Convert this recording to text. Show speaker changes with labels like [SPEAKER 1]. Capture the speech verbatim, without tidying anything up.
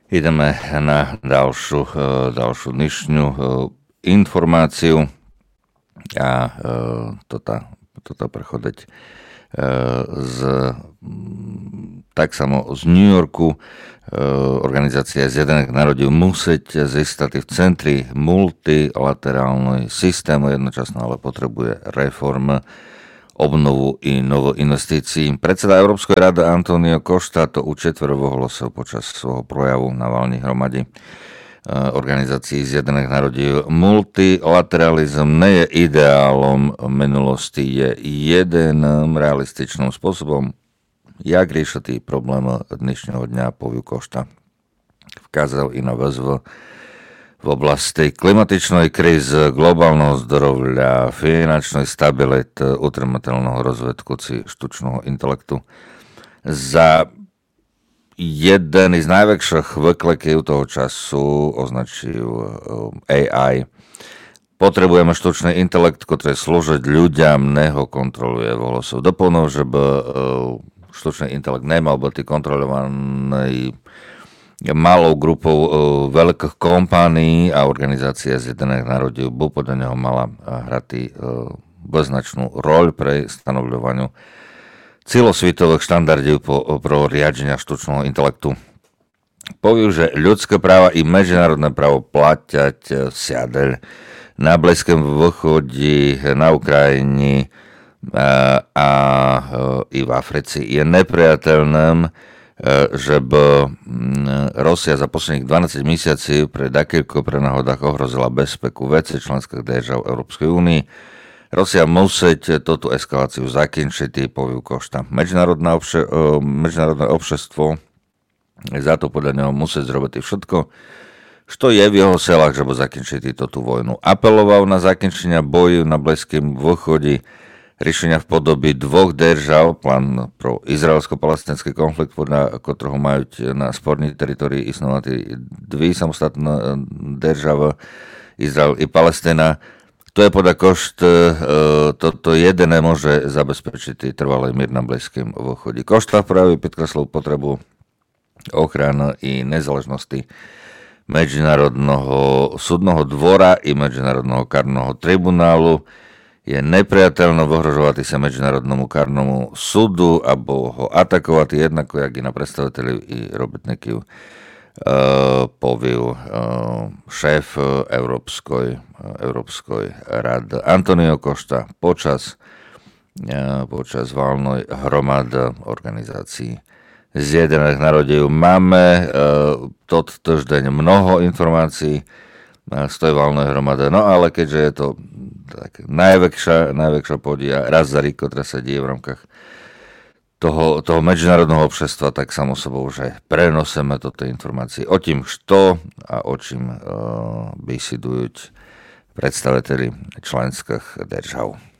[SPEAKER 1] Ideme na ďalšiu, ďalšiu dnešnú informáciu a toto, toto prechodeť z, tak samo z New Yorku. Organizácia Zjednotených národov musieť získať v centri multilaterálnej systému jednočasno, ale potrebuje reform, obnovu i novo investícií. Predseda Európskej rady Antonio Costa to u četvrtého hlasov počas svojho projavu na valnej hromade organizácií Zjednotených národov. Multilateralizm nie je ideálom minulosti, je jediným realističným spôsobom, jak riešiť problémy dnešného dňa, povie Costa. Vkázal i na výzvu v oblasti klimatičnej krízy, globálneho zdravia, finančnej stability, utrmateľného rozvedku či štučného intelektu. Za jeden z najväčších vyklekov toho času označil á í. Potrebujeme štučný intelekt, ktorý slúžiť ľuďom, neho kontroluje volosov. Doplnil, že by štučný intelekt nemal byť kontrolovaný malou grupou uh, veľkých kompánií a organizácia Zjednotených národov by podľa neho mala hrať uh, beznačnú roľ pre stanovľovaniu celosvetových štandardov po, pro riadenia štučného intelektu. Povie, že ľudské práva i medzinárodné právo platiať vsiadeľ na Blízkom východe, na Ukrajine a, a i v Africe. Je nepriateľným, že by Rusia za posledných dvanásť mesiacov pred akýmkoľvek pre náhodách ohrozila bezpeku veci členských držav Európskej únie. Rusia musieť túto eskaláciu zakončiť, povie Costa. Medzinárodné, obše, medzinárodné obšestvo za to podľa neho musí zrobiť všetko, čo je v jeho silách, že by zakončiť túto vojnu. Apeloval na zakončenie boju na Blízkom východe, riešenia v podobe dvoch držav, plán pro izraelsko-palestinský konflikt, podľa ktorého majú na spornej teritorii istnovať dve samostatné državy, Izrael i Palestina. To je podľa Costa, toto jediné môže zabezpečiť trvalý mier na Blízkom východe. Costa práve podkreslil potrebu ochrany i nezáležnosti Medzinárodného súdneho dvora i Medzinárodného karného tribunálu. Je nepriateľné vyhrožovať sa Medzinárodnému karnému súdu alebo ho atakovať jednako, jak i na predstaviteľov i robotníkov, uh, povie uh, šéf Európskej, Európskej rady Antonio Costa počas, uh, počas valnej hromady organizácií Zjednotených národov. Máme uh, tot týždeň mnoho informácií z tej valnej hromady, no ale keďže je to tak najväčšia, najväčšia podia raz za rік, ktorá sa deje v rámkach toho, toho medzinárodného obšestva, tak samo sebou, že prenosíme toto informácie o tým, što a o čím uh, besidujú predstaviteľi členských držav.